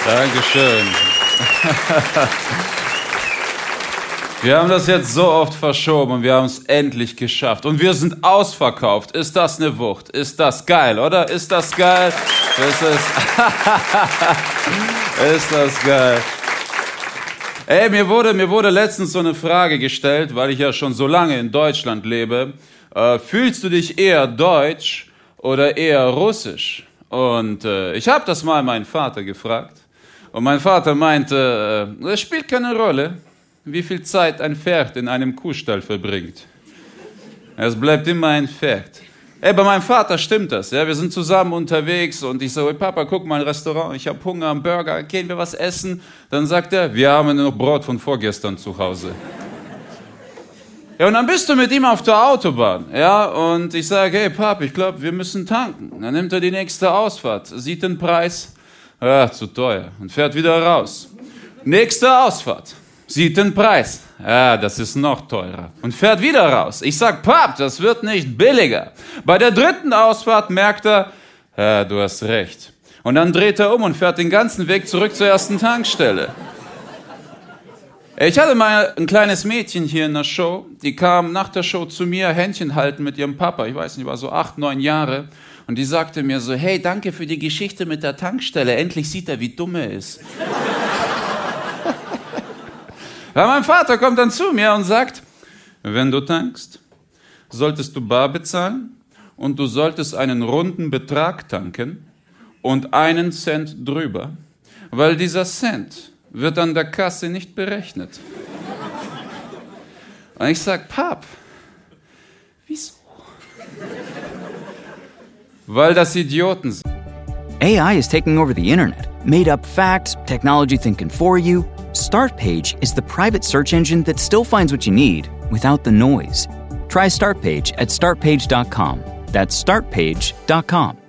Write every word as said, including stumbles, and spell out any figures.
Dankeschön. Wir haben das jetzt so oft verschoben und wir haben es endlich geschafft. Und wir sind ausverkauft. Ist das eine Wucht? Ist das geil, oder? Ist das geil? Das ist, ist das geil? Ey, mir wurde, mir wurde letztens so eine Frage gestellt, weil ich ja schon so lange in Deutschland lebe. Äh, fühlst du dich eher deutsch oder eher russisch? Und äh, ich habe das mal meinen Vater gefragt. Und mein Vater meinte, äh, es spielt keine Rolle, wie viel Zeit ein Pferd in einem Kuhstall verbringt. Es bleibt immer ein Pferd. Ey, bei meinem Vater stimmt das. Ja? Wir sind zusammen unterwegs und ich so, hey Papa, guck mal, ein Restaurant, ich habe Hunger am Burger, gehen wir was essen? Dann sagt er, wir haben noch Brot von vorgestern zu Hause. Ja, und dann bist du mit ihm auf der Autobahn, ja, und ich sage, hey Papa, ich glaube, wir müssen tanken. Dann nimmt er die nächste Ausfahrt, sieht den Preis, ja, zu teuer, und fährt wieder raus. Nächste Ausfahrt. Sieht den Preis. Ja, das ist noch teurer. Und fährt wieder raus. Ich sag, Pap, das wird nicht billiger. Bei der dritten Ausfahrt merkt er, ja, du hast recht. Und dann dreht er um und fährt den ganzen Weg zurück zur ersten Tankstelle. Ich hatte mal ein kleines Mädchen hier in der Show, die kam nach der Show zu mir, Händchen halten mit ihrem Papa. Ich weiß nicht, war so acht, neun Jahre. Und die sagte mir so, hey, danke für die Geschichte mit der Tankstelle. Endlich sieht er, wie dumm er ist. Ja, mein Vater kommt dann zu mir und sagt, wenn du tankst, solltest du bar bezahlen und du solltest einen runden Betrag tanken und einen Cent drüber, weil dieser Cent wird an der Kasse nicht berechnet. Und ich sag, Pap, wieso? Weil das Idioten sind. A I is taking over the internet. Made up facts, technology thinking for you. Startpage is the private search engine that still finds what you need without the noise. Try Startpage at startpage dot com. That's startpage dot com.